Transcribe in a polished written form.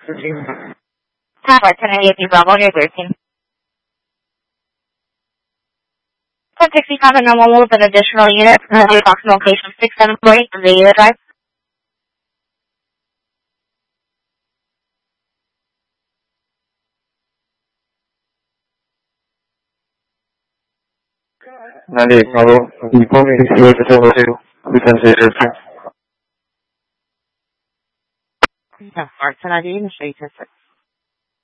Tower 1080 Bravo, near 13. 1065 and normal with an additional unit from the approximate location 6748 from the Drive. Bravo, informing the Hotel 2, Lieutenant Airport. Tower 1080, initiate 6.